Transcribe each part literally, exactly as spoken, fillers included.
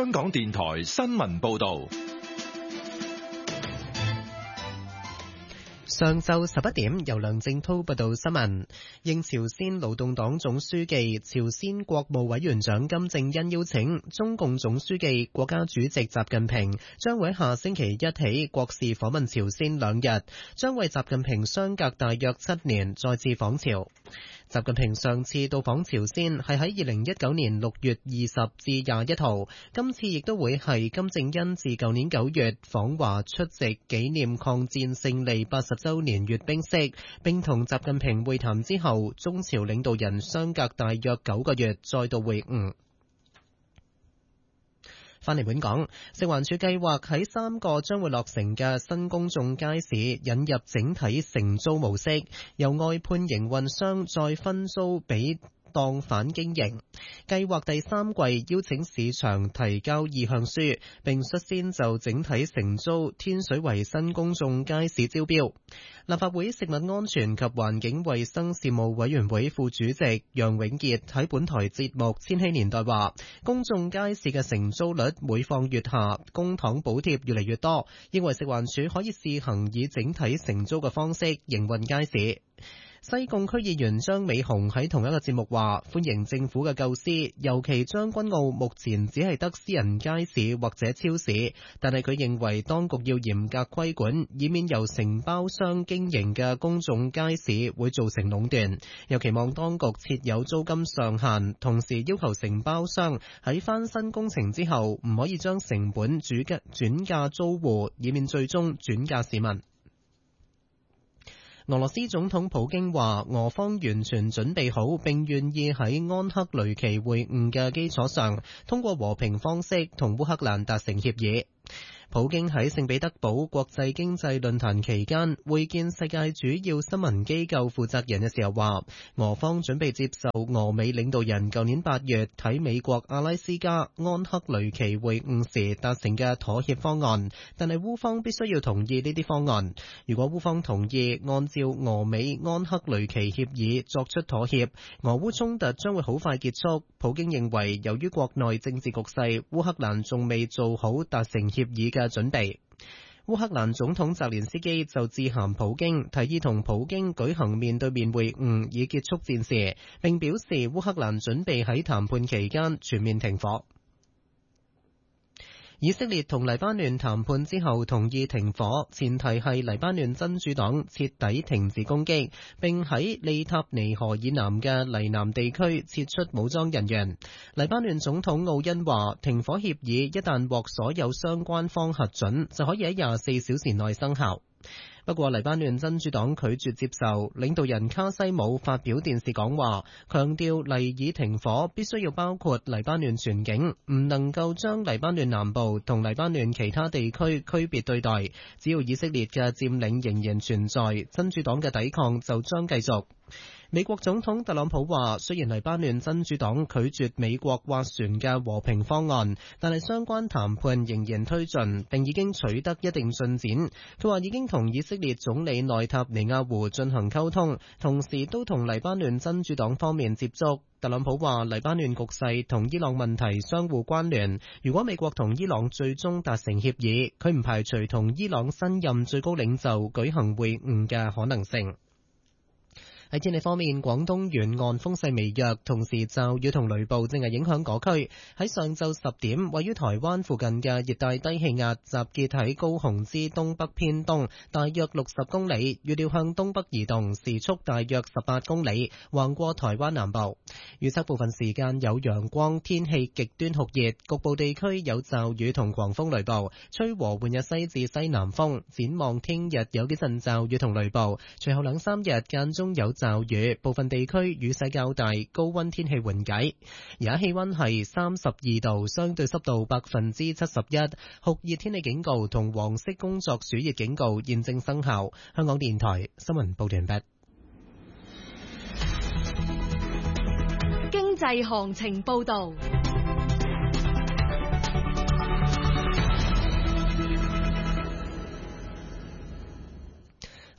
香港電台新聞報道。 上晝十一點，由梁正滔報道新聞。應朝鮮勞動黨總書記、朝鮮國務委員長金正恩邀請，中共總書記、國家主席習近平將會下星期一起國事訪問朝鮮兩日，將為習近平相隔大約七年再次訪朝。習近平上次到訪朝鮮係喺二零一九年六月二十至廿一號，今次亦都會係金正恩自舊年九月訪華出席紀念抗戰勝利八十週年閱兵式，並同習近平會談之後，中朝領導人相隔大約九個月再度會晤。返嚟本港，食環署計劃喺三個將會落成嘅新公眾街市引入整體承租模式，由外判營運商再分租俾檔販經營。計劃第三季邀請市場提交意向書，並率先就整體承租天水圍新公眾街市招標。立法會食物安全及環境衛生事務委員會副主席楊永傑喺本台節目《千禧年代》話，公眾街市嘅承租率每況愈下，公帑補貼越嚟越多，認為食環署可以試行以整體承租嘅方式營運街市。西貢區議員張美雄喺同一個節目話，歡迎政府嘅構思，尤其將軍澳目前只係得私人街市或者超市，但係佢認為當局要嚴格規管，以免由承包商經營嘅公眾街市會造成壟斷。又期望當局設有租金上限，同時要求承包商喺翻新工程之後唔可以將成本轉轉嫁租戶，以免最終轉嫁市民。俄羅斯總統普京話，俄方完全準備好並願意喺安克雷奇會晤嘅基礎上，通過和平方式同烏克蘭達成協議。普京喺聖彼得堡國際經濟論壇期間會見世界主要新聞機構負責人嘅時候話，俄方準備接受俄美領導人舊年八月喺美國阿拉斯加安克雷奇會晤時達成嘅妥協方案，但係烏方必須要同意呢啲方案。如果烏方同意按照俄美安克雷奇協議作出妥協，俄烏衝突將會好快結束。普京認為由於國內政治局勢，烏克蘭仲未做好達成協議嘅嘅準備。烏克蘭總統澤連斯基就致函普京，提議同普京舉行面對面會晤以結束戰事，並表示烏克蘭準備喺談判期間全面停火。以色列同黎巴嫩談判之後同意停火，前提係黎巴嫩真主黨徹底停止攻擊，並喺利塔尼河以南嘅黎南地區撤出武裝人員。黎巴嫩總統奧恩話，停火協議一旦獲所有相關方核准，就可以喺廿四小時內生效。不過黎巴嫩真主黨拒絕接受，領導人卡西姆發表電視講話，強調黎以停火必須要包括黎巴嫩全境，唔能夠將黎巴嫩南部同黎巴嫩其他地區區別對待。只要以色列嘅佔領仍然存在，真主黨嘅抵抗就將繼續。美國總統特朗普話，雖然黎巴嫩真主黨拒絕美國斡旋嘅和平方案，但係相關談判仍然推進，並已經取得一定進展。佢話已經同以色列總理內塔尼亞胡進行溝通，同時都同黎巴嫩真主黨方面接觸。特朗普話，黎巴嫩局勢同伊朗問題相互關聯，如果美國同伊朗最終達成協議，佢唔排除同伊朗新任最高領袖舉行會晤嘅可能性。喺天氣方面，廣東沿岸風勢微弱，同時驟雨同雷暴正係影響嗰區。喺上晝十點，位於台灣附近嘅熱帶低氣壓集結喺高雄之東北偏東，大約六十公里，預料向東北移動，時速大約十八公里，橫過台灣南部。預測部分時間有陽光，天氣極端酷熱，局部地區有驟雨同狂風雷暴，吹和緩日西至西南風。展望聽日有幾陣驟雨同雷暴，隨後兩三日間中有驟雨，部分地區雨勢較大，高溫天氣緩解。而家氣溫係三十二度，相對濕度百分之七十一，酷熱天氣警告同黃色工作暑熱警告現正生效。香港電台新聞報道完畢。 經濟行情報道。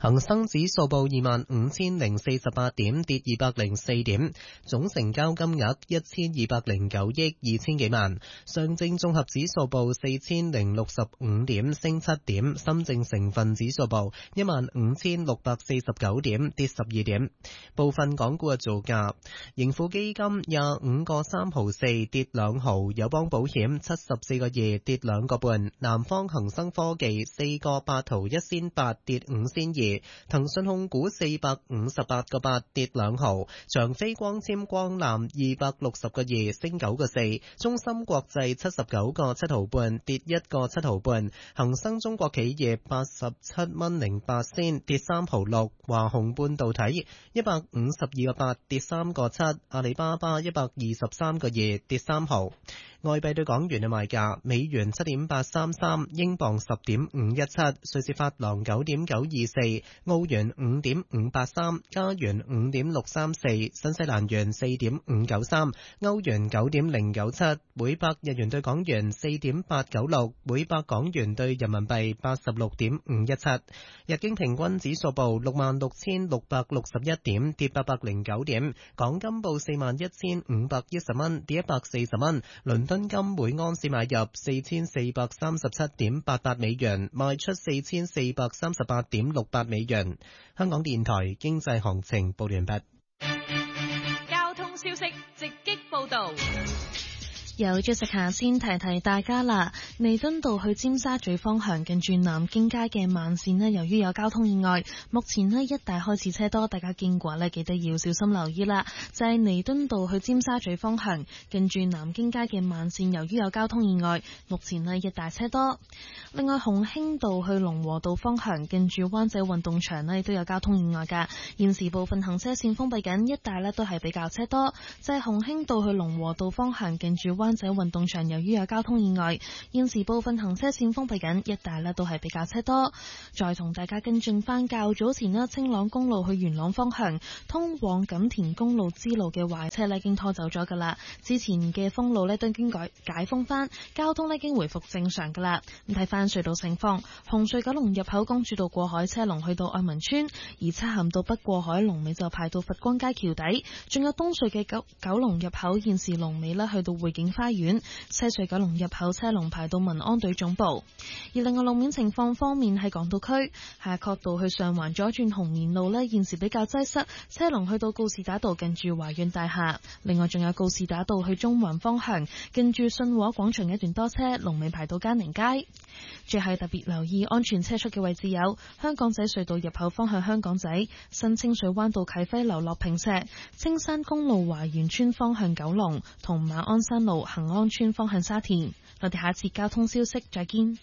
恒生指數報二萬五千零四十八點，跌二百零四點，總成交金額一千二百零九億二千幾萬。上證綜合指數報四千零六十五點，升七點。深證成分指數報一萬五千六百四十九點，跌十二點。部分港股嘅造價：盈富基金廿五個三毫四，跌兩毫；友邦保險七十四個二，跌兩個半；南方恒生科技四個八毫一仙八，跌五仙二。騰訊控股四百五十八個八，跌兩毫；長飛光纖光纜二百六十個二，升九個四；中芯國際七十九個七毫半，跌一個七毫半；恒生中國企業八十七蚊零八仙，跌三毫六；華虹半導體一百五十二個八，跌三個七；阿里巴巴一百二十三個二，跌三毫。外幣對港元嘅賣價：美元七點八三三，英鎊十點五一七，瑞士法郎九點九二四，澳元五點五八三，加元五點六三四，新西蘭元四點五九三，歐元九點零九七，每百日元對港元四點八九六，每百港元對人民幣八十六點五一七。日經平均指數報六萬六千六百六十一點，跌八百零九點。港金報四萬一千五百一十蚊，跌一百四十蚊。倫敦金每安士買入四千四百三十七點八八美元，賣出四千四百三十八點六八美元。香港電台經濟行情報完畢。 交通消息直擊報道。 有咗食下先提提大家啦，彌敦道去尖沙咀方向近住南京街嘅慢線呢，由於有交通意外，目前呢一帶開始車多，大家經過呢記得要小心留意啦。就係彌敦道去尖沙咀方向近住南京街嘅慢線，由於有交通意外，目前呢一帶車多。另外，鴻興道去龍和道方向近住灣仔運動場呢都有交通意外噶，現時部分行車線封閉緊，一帶呢都係比較車多。就係鴻興道去龍和道方向近住灣仔運動場，由於有交通意外，現時部分行車線封閉緊，一帶呢都係比較車多。再同大家跟進翻較早前呢，青朗公路去元朗方向通往錦田公路支路嘅壞車呢已經拖走咗噶啦，之前嘅封路呢都已經改解封翻，交通呢已經回復正常噶啦。咁睇翻隧道情況，紅隧九龍入口公主道過海車龍去到愛民村，而漆咸道北過海龍尾就排到佛光街橋底，仲有東隧嘅九九龍入口現時龍尾呢去到匯景花園，西隧九龍入口車龍排到民安隊總部。而另外路面情況方面，喺港島區夏慤道去上環左轉紅棉路呢現時比較擠塞，車龍去到告士打道近住華潤大廈。另外仲有告士打道去中環方向近住信和廣場一段多車，龍尾排到嘉寧街。最係特別留意安全車速嘅位置有香港仔隧道入口方向香港仔、新清水灣道啟輝樓落坪石、青山公路華園村方向九龍同馬鞍山路恒安村方向沙田。我哋下次交通消息再見。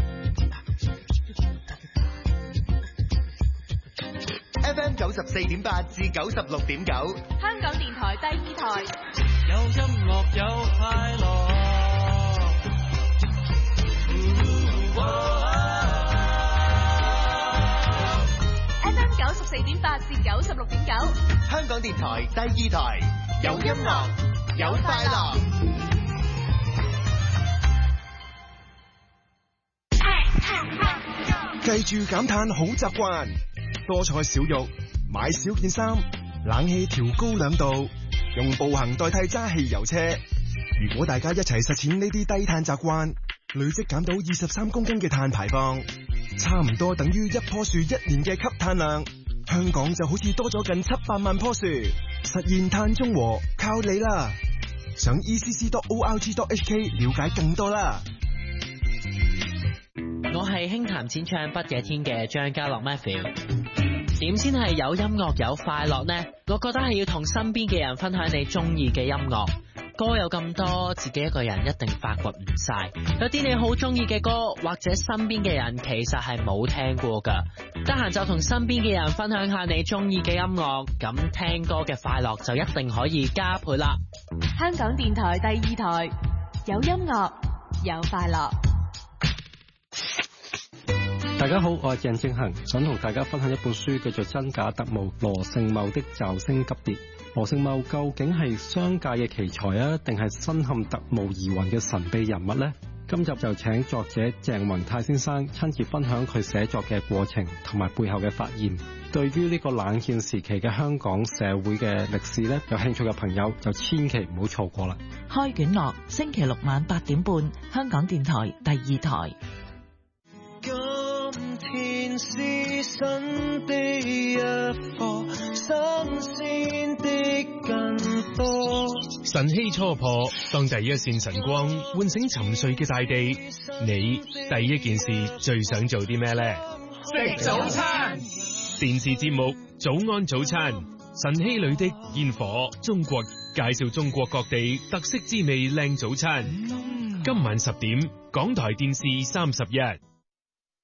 F M 九十四點八至九十六點九， 香港電台第二台， 有音樂有快樂。 F M 九十四點八至九十六點九， 香港電台第二台，有音樂有快樂。記住減碳好習慣，多菜少肉，買少件衫，冷氣調高兩度，用步行代替揸汽油車。如果大家一齊實踐呢啲低碳習慣，累積減到二十三公斤嘅碳排放，差唔多等於一棵樹一年嘅吸碳量。香港就好似多咗近七百萬棵樹，實現碳中和靠你啦！上 E C C dot O R G dot H K 了解更多啦。 我係輕談淺唱不夜天嘅張家樂 Matthew。點先係有音樂有快樂呢？我覺得係要同身邊嘅人分享你中意嘅音樂。歌有咁多，自己一個人一定發掘唔晒。有啲你好中意嘅歌，或者身邊嘅人其實係冇聽過噶。得閒就同身邊嘅人分享下你中意嘅音樂，咁聽歌嘅快樂就一定可以加倍啦。 香港電台第二台，有音樂有快樂。 大家好，我係鄭正恒，想同大家分享一本書，叫做《真假特務：羅勝茂的驟升急跌》。羅勝茂究竟係商界嘅奇才啊，定係身陷特務疑雲嘅神秘人物呢？ 今集就請作者鄭宏泰先生親自分享佢寫作嘅過程同埋背後嘅發現。對於呢個冷戰時期嘅香港社會嘅歷史呢，有興趣嘅朋友就千祈唔好錯過啦。 開卷樂星期六晚八點半，香港電台第二台。 今天是新的一課，新鮮的更多。 晨曦初破，當第一線晨光喚醒沉睡嘅大地，你第一件事最想做啲咩呢？ 食早餐。 電視節目《早安早餐》，晨曦裏的煙火，中國介紹中國各地特色滋味靚早餐。今晚十點，港台電視三十一。